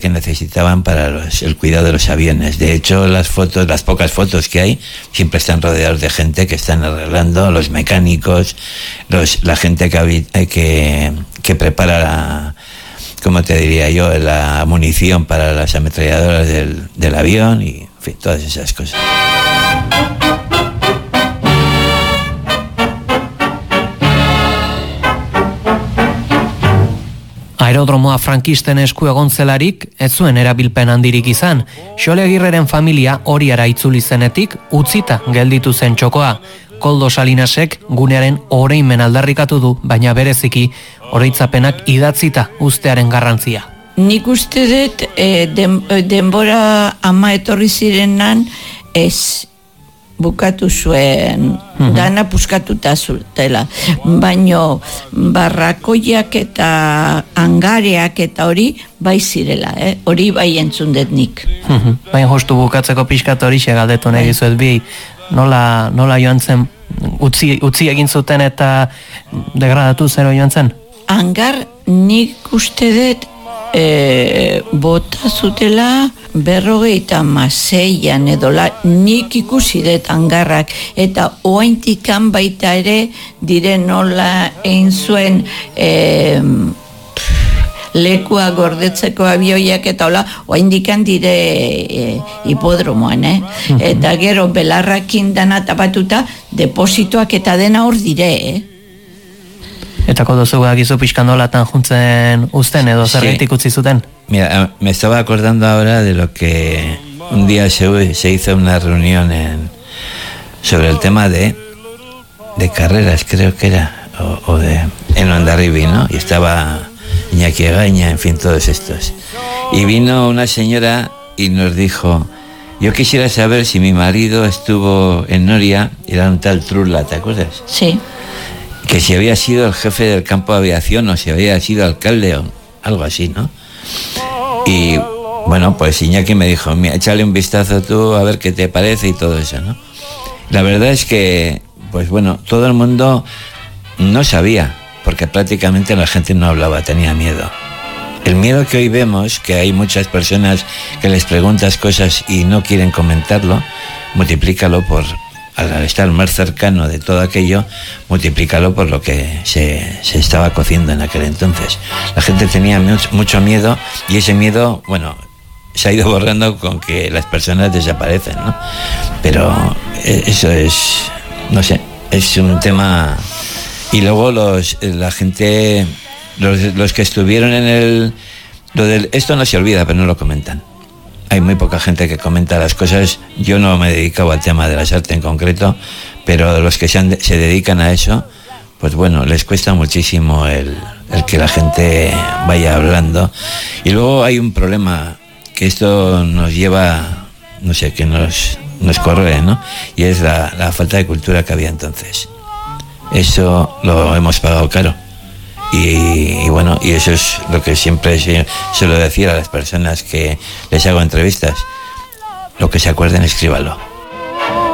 que necesitaban para el cuidado de los aviones. De hecho, las pocas fotos que hay, siempre están rodeados de gente que están arreglando, los mecánicos, la gente que prepara como te diría yo, la munición para las ametralladoras del avión y, en fin, todas esas cosas. Aerodromoa frankisten esku egon zelarik, ez zuen erabilpen handirik izan. Xole Agirreren familia Oriara itzuli zenetik utzita gelditu zen txokoa. Koldo Salinasek gunearen oroimen aldarrikatu du, baina bereziki oroitzapenak idatzita uztearen garrantzia. Nik uste dut denbora ama etorri zirenan ez bukatu zuen, dana puskatuta zutela. Baino barrakoiak eta angareak eta hori bai zirela, hori bai entzun dut nik. Baina justu bukatzeko pixkat hori galdetu nahi dizuet bi, nola joan zen, utzi egin zuten eta degradatu zero joan zen? Angar nik uste dut bota zutela 56an edola, nik ikusi dut angarrak, eta oaintikan baita ere dire nola egin zuen lekua gordetzeko abioiak eta hola, oaindikan dire hipodromoan, eta gero belarrakin dana tapatuta, depositoak eta dena hor dire, Eta kodozuak izu pixkan nolatan juntzen uzten edo zerretik utzi zuten? Mira, me estaba acordando ahora de lo que un día se hizo una reunión sobre el tema de carreras, creo que era, en Hondarribia, ¿no? Y estaba Iñaki Egaña, en fin, todos estos. Y vino una señora y nos dijo, yo quisiera saber si mi marido estuvo en Noria, era un tal Trula, ¿te acuerdas? Sí. Que si había sido el jefe del campo de aviación o si había sido alcalde o algo así, ¿no? Y bueno, pues Iñaki me dijo, mira, échale un vistazo tú a ver qué te parece y todo eso, ¿no? La verdad es que, pues bueno, todo el mundo no sabía, porque prácticamente la gente no hablaba, tenía miedo. El miedo que hoy vemos, que hay muchas personas que les preguntas cosas y no quieren comentarlo, multiplícalo por... al estar más cercano de todo aquello, multiplícalo por lo que se estaba cociendo en aquel entonces. La gente tenía mucho miedo y ese miedo, bueno, se ha ido borrando con que las personas desaparecen, ¿no? Pero eso es, no sé, es un tema... Y luego la gente, los que estuvieron en esto no se olvida, pero no lo comentan. Hay muy poca gente que comenta las cosas. Yo no me he dedicado al tema de las artes en concreto, pero los que se dedican a eso, pues bueno, les cuesta muchísimo el que la gente vaya hablando. Y luego hay un problema, que esto nos lleva, no sé, que nos corroe, ¿no? Y es la falta de cultura que había entonces. Eso lo hemos pagado caro. Y bueno, y eso es lo que siempre suelo decir a las personas que les hago entrevistas. Lo que se acuerden, escríbalo.